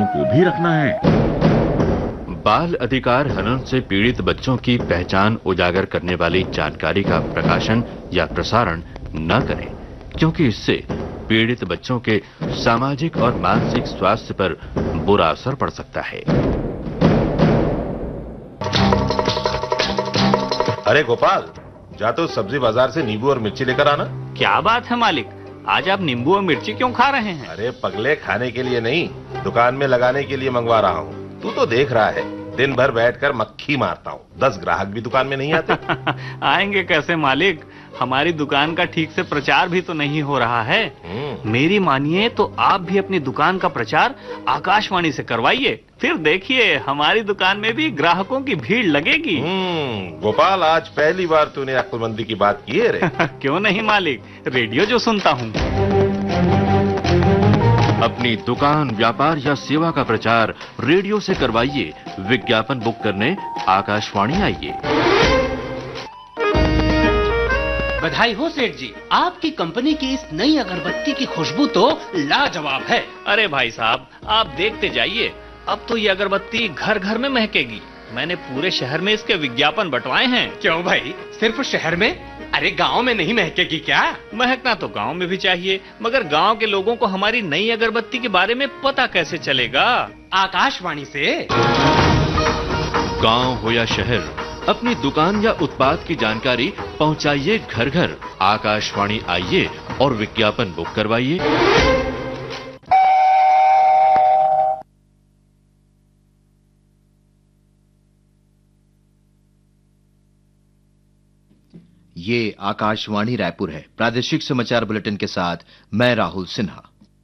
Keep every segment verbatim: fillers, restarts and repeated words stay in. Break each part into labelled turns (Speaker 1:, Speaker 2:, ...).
Speaker 1: को भी रखना है।
Speaker 2: बाल अधिकार हनन से पीड़ित बच्चों की पहचान उजागर करने वाली जानकारी का प्रकाशन या प्रसारण न करें, क्योंकि इससे पीड़ित बच्चों के सामाजिक और मानसिक स्वास्थ्य पर बुरा असर पड़ सकता है।
Speaker 3: अरे गोपाल, जा तो सब्जी बाजार से नींबू और मिर्ची लेकर आना।
Speaker 4: क्या बात है मालिक, आज आप नींबू और मिर्ची क्यों खा रहे हैं?
Speaker 3: अरे पगले, खाने के लिए नहीं, दुकान में लगाने के लिए मंगवा रहा हूँ। तू तो देख रहा है, दिन भर बैठकर मक्खी मारता हूँ, दस ग्राहक भी दुकान में नहीं आते।
Speaker 4: आएंगे कैसे मालिक, हमारी दुकान का ठीक से प्रचार भी तो नहीं हो रहा है। मेरी मानिए तो आप भी अपनी दुकान का प्रचार आकाशवाणी से करवाइए, फिर देखिए हमारी दुकान में भी ग्राहकों की भीड़ लगेगी।
Speaker 3: गोपाल, आज पहली बार तूने अक्लमंदी की बात की है रे।
Speaker 4: क्यों नहीं मालिक, रेडियो जो सुनता हूँ।
Speaker 2: अपनी दुकान, व्यापार या सेवा का प्रचार रेडियो से करवाइए। विज्ञापन बुक करने आकाशवाणी आइए।
Speaker 5: बधाई हो सेठ जी, आपकी कंपनी की इस नई अगरबत्ती की खुशबू तो लाजवाब है।
Speaker 4: अरे भाई साहब, आप देखते जाइए, अब तो ये अगरबत्ती घर घर में महकेगी। मैंने पूरे शहर में इसके विज्ञापन बंटवाए हैं।
Speaker 5: क्यों भाई, सिर्फ शहर में? अरे गांव में नहीं महकेगी क्या?
Speaker 4: महकना तो गांव में भी चाहिए, मगर गांव के लोगों को हमारी नई अगरबत्ती के बारे में पता कैसे चलेगा?
Speaker 5: आकाशवाणी से।
Speaker 2: गांव हो या शहर, अपनी दुकान या उत्पाद की जानकारी पहुंचाइए घर घर। आकाशवाणी आइए और विज्ञापन बुक करवाइए।
Speaker 6: ये आकाशवाणी रायपुर है। प्रादेशिक समाचार बुलेटिन के साथ मैं राहुल सिन्हा।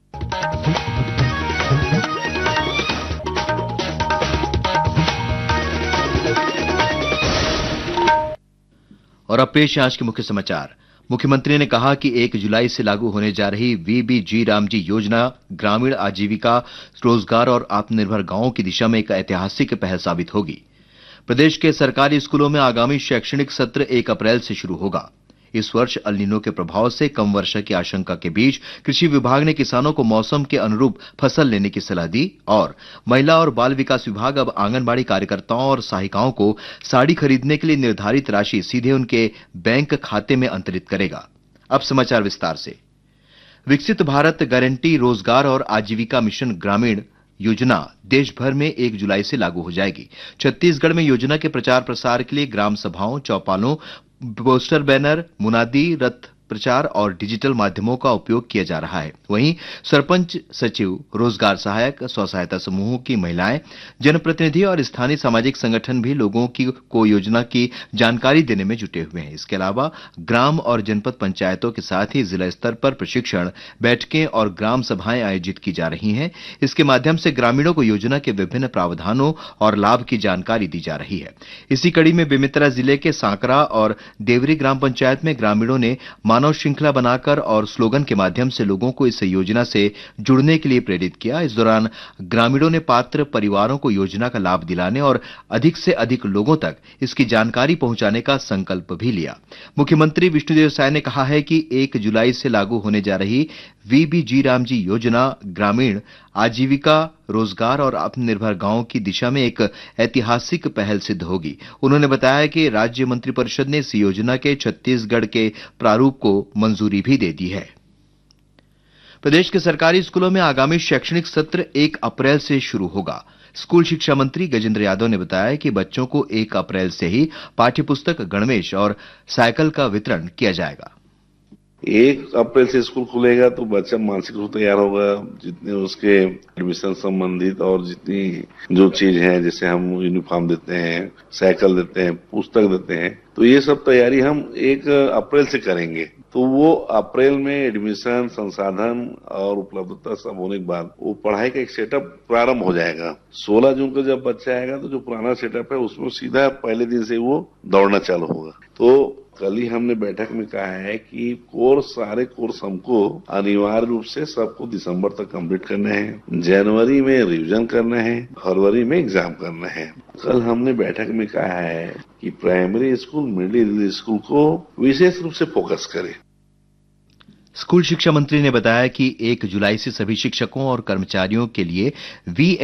Speaker 6: और अब पेश है आज के मुख्य समाचार। मुख्यमंत्री ने कहा कि एक जुलाई से लागू होने जा रही वीबीजी रामजी योजना ग्रामीण आजीविका, रोजगार और आत्मनिर्भर गांवों की दिशा में एक ऐतिहासिक पहल साबित होगी। प्रदेश के सरकारी स्कूलों में आगामी शैक्षणिक सत्र एक अप्रैल से शुरू होगा। इस वर्ष अल नीनो के प्रभाव से कम वर्षा की आशंका के बीच कृषि विभाग ने किसानों को मौसम के अनुरूप फसल लेने की सलाह दी और महिला और बाल विकास विभाग अब आंगनबाड़ी कार्यकर्ताओं और सहायिकाओं को साड़ी खरीदने के लिए निर्धारित राशि सीधे उनके बैंक खाते में अंतरित करेगा। अब समाचार विस्तार से। विकसित भारत गारंटी रोजगार और आजीविका मिशन ग्रामीण योजना देश भर में एक जुलाई से लागू हो जाएगी। छत्तीसगढ़ में योजना के प्रचार प्रसार के लिए ग्राम सभाओं, चौपालों, पोस्टर बैनर, मुनादी, रथ प्रचार और डिजिटल माध्यमों का उपयोग किया जा रहा है। वहीं सरपंच, सचिव, रोजगार सहायक, स्व सहायता समूहों की महिलाएं, जनप्रतिनिधि और स्थानीय सामाजिक संगठन भी लोगों की को योजना की जानकारी देने में जुटे हुए हैं। इसके अलावा ग्राम और जनपद पंचायतों के साथ ही जिला स्तर पर प्रशिक्षण, बैठकें और ग्राम सभाएं आयोजित की जा रही हैं। इसके माध्यम से ग्रामीणों को योजना के विभिन्न प्रावधानों और लाभ की जानकारी दी जा रही है। इसी कड़ी में बेमेतरा जिले के सांकरा और देवरी ग्राम पंचायत में ग्रामीणों ने मानव श्रृंखला बनाकर और स्लोगन के माध्यम से लोगों को इस योजना से जुड़ने के लिए प्रेरित किया। इस दौरान ग्रामीणों ने पात्र परिवारों को योजना का लाभ दिलाने और अधिक से अधिक लोगों तक इसकी जानकारी पहुंचाने का संकल्प भी लिया। मुख्यमंत्री विष्णुदेव साय ने कहा है कि एक जुलाई से लागू होने जा रही वीबीजी रामजी योजना ग्रामीण आजीविका, रोजगार और आत्मनिर्भर गांवों की दिशा में एक ऐतिहासिक पहल सिद्ध होगी। उन्होंने बताया कि राज्य मंत्रिपरिषद ने इस योजना के छत्तीसगढ़ के प्रारूप को मंजूरी भी दे दी है। प्रदेश के सरकारी स्कूलों में आगामी शैक्षणिक सत्र एक अप्रैल से शुरू होगा। स्कूल शिक्षा मंत्री गजेंद्र यादव ने बताया कि बच्चों को एक अप्रैल से ही पाठ्यपुस्तक, गणवेश और साइकिल का वितरण किया जाएगा।
Speaker 7: एक अप्रैल से स्कूल खुलेगा तो बच्चा मानसिक रूप से तैयार होगा। जितने उसके एडमिशन संबंधित और जितनी जो चीज है, जैसे हम यूनिफॉर्म देते हैं, साइकिल देते हैं, पुस्तक देते हैं, तो ये सब तैयारी हम एक अप्रैल से करेंगे। तो वो अप्रैल में एडमिशन, संसाधन और उपलब्धता सब होने के बाद वो पढ़ाई का एक सेटअप प्रारंभ हो जाएगा। सोलह जून को जब बच्चा आएगा तो जो पुराना सेटअप है उसमें सीधा पहले दिन से वो दौड़ना चालू होगा। तो कल ही हमने बैठक में कहा है कि कोर्स, सारे कोर्स हमको अनिवार्य रूप से सबको दिसंबर तक कंप्लीट करना है। जनवरी में रिवीजन करना है, फरवरी में एग्जाम करना है। कल हमने बैठक में कहा है कि प्राइमरी स्कूल, मिडिल स्कूल को विशेष रूप से फोकस करें।
Speaker 6: स्कूल शिक्षा मंत्री ने बताया कि एक जुलाई से सभी शिक्षकों और कर्मचारियों के लिए वी